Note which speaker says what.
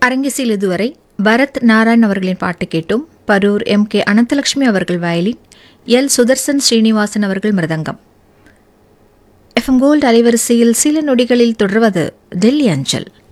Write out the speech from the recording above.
Speaker 1: அரங்கிசையில் இதுவரை பரத் நாராயண் அவர்களின் பாட்டு கேட்டும். பரூர் M.K. அனந்தலட்சுமி அவர்கள் வயலின், L. சுதர்சன் ஸ்ரீனிவாசன் அவர்கள் மிருதங்கம். FM கோல்ட் அலைவரிசையில் சில நொடிகளில் தொடர்வது டெல்லி அஞ்சல்.